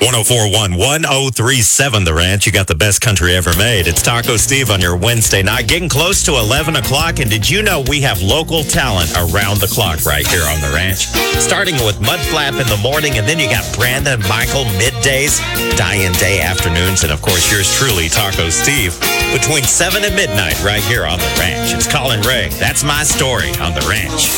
1041 1037 The Ranch. You got the best country ever made. It's Taco Steve on your Wednesday night, getting close to 11 o'clock. And did you know we have local talent around the clock right here on The Ranch? Starting with Mudflap in the morning, and then you got Brandon and Michael middays, Diane Day afternoons, and of course yours truly, Taco Steve, between 7 and midnight right here on The Ranch. It's Colin Ray. That's my story on The Ranch.